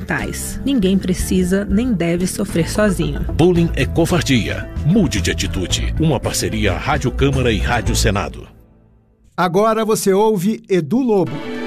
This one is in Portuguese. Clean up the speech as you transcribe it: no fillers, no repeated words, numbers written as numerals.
mentais. Ninguém precisa nem deve sofrer sozinho. Bullying é covardia. Mude de atitude. Uma parceria Rádio Câmara e Rádio Senado. Agora você ouve Edu Lobo.